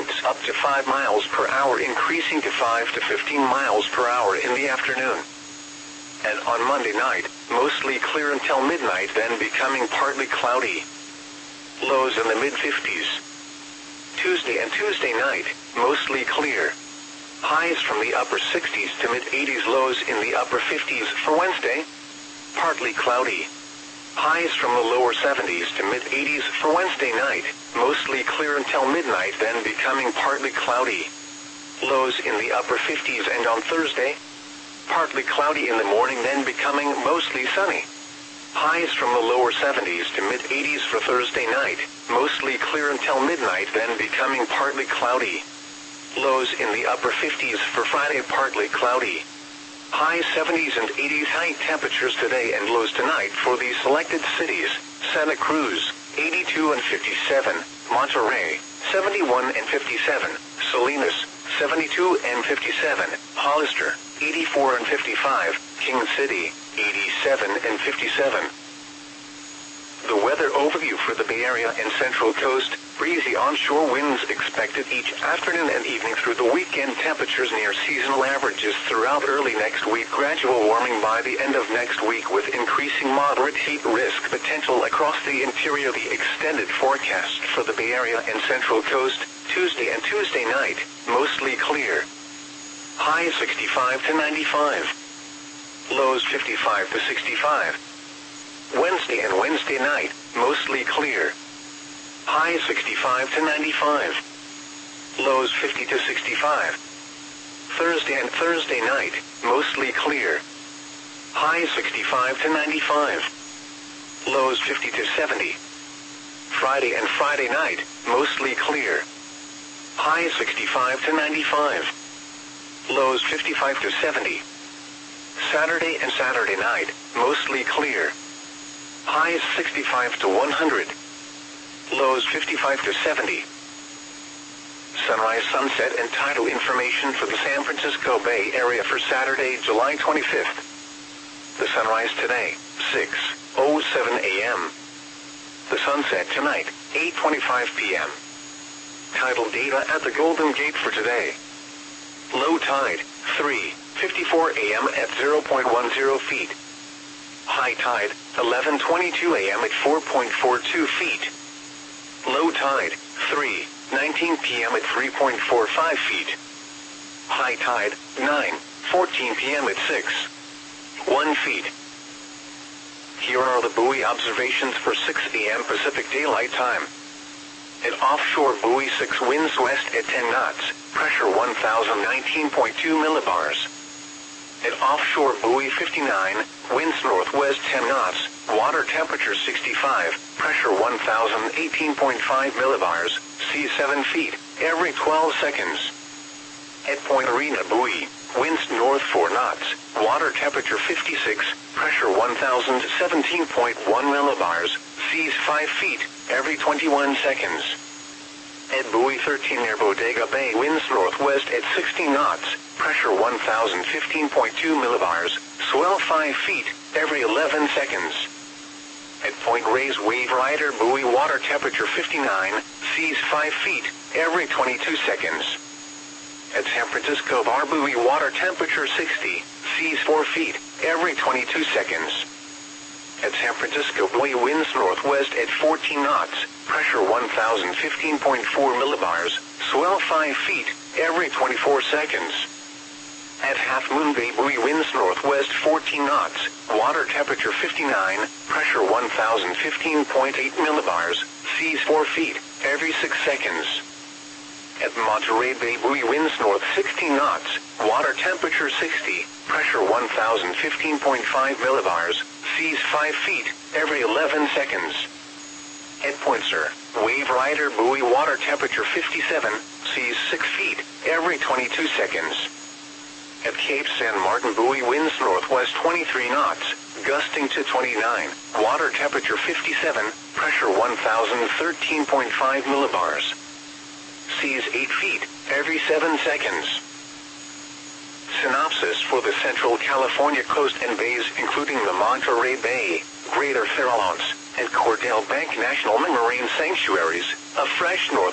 gusts up to 5 miles per hour, increasing to 5 to 15 miles per hour in the afternoon. And on Monday night, mostly clear until midnight, then becoming partly cloudy. Lows in the mid-50s. Tuesday and Tuesday night, mostly clear. Highs from the upper 60s to mid-80s, lows in the upper 50s. For Wednesday, partly cloudy. Highs from the lower 70s to mid-80s. For Wednesday night, mostly clear until midnight, then becoming partly cloudy. Lows in the upper 50s. And on Thursday, partly cloudy in the morning, then becoming mostly sunny. Highs from the lower 70s to mid-80s for Thursday night, mostly clear until midnight, then becoming partly cloudy. Lows in the upper 50s. For Friday, partly cloudy. High 70s and 80s. High temperatures today and lows tonight for the selected cities: Santa Cruz, 82 and 57, Monterrey, 71 and 57, Salinas, 72 and 57, Hollister, 84 and 55, King City, 87 and 57. The weather overview for the Bay Area and Central Coast: breezy onshore winds expected each afternoon and evening through the weekend. Temperatures near seasonal averages throughout early next week. Gradual warming by the end of next week with increasing moderate heat risk potential across the interior. The extended forecast for the Bay Area and Central Coast: Tuesday and Tuesday night, mostly clear. High 65 to 95. Lows 55 to 65. Wednesday and Wednesday night, mostly clear. High 65 to 95. Lows 50 to 65. Thursday and Thursday night, mostly clear. High 65 to 95. Lows 50 to 70. Friday and Friday night, mostly clear. High 65 to 95. Lows 55 to 70. Saturday and Saturday night, mostly clear. Highs 65 to 100. Lows 55 to 70. Sunrise, sunset, and tidal information for the San Francisco Bay Area for Saturday, July 25th. The sunrise today, 6:07 a.m. The sunset tonight, 8:25 p.m. Tidal data at the Golden Gate for today. Low tide, 3:54 a.m. at 0.10 feet. High tide, 11:22 a.m. at 4.42 feet. Low tide, 3:19 p.m. at 3.45 feet. High tide, 9:14 p.m. at 6.1 feet. Here are the buoy observations for 6 a.m. Pacific Daylight Time. At offshore buoy 6, winds west at 10 knots, pressure 1019.2 millibars. At offshore buoy 59, winds northwest 10 knots, water temperature 65, pressure 1018.5 millibars, sea 7 feet, every 12 seconds. At Point Arena buoy, winds north 4 knots, water temperature 56, pressure 1017.1 millibars, seas 5 feet, every 21 seconds. At buoy 13 near Bodega Bay, winds northwest at 16 knots, pressure 1015.2 millibars, swell 5 feet, every 11 seconds. At Point Reyes Wave Rider buoy, water temperature 59, seas 5 feet, every 22 seconds. At San Francisco Bar buoy, water temperature 60, seas 4 feet, every 22 seconds. At San Francisco buoy, winds northwest at 14 knots, pressure 1015.4 millibars, swell 5 feet, every 24 seconds. At Half Moon Bay buoy, winds northwest 14 knots, water temperature 59, pressure 1015.8 millibars, seas 4 feet, every 6 seconds. At Monterey Bay buoy, winds north 16 knots, water temperature 60, pressure 1015.5 millibars, seas 5 feet, every 11 seconds. At Point Sur Wave Rider buoy, water temperature 57, seas 6 feet, every 22 seconds. At Cape San Martin buoy, winds northwest 23 knots, gusting to 29, water temperature 57, pressure 1013.5 millibars. Seas 8 feet, every 7 seconds. Synopsis for the Central California coast and bays, including the Monterey Bay, Greater Farallones, and Cordell Bank National Marine Sanctuaries, a fresh north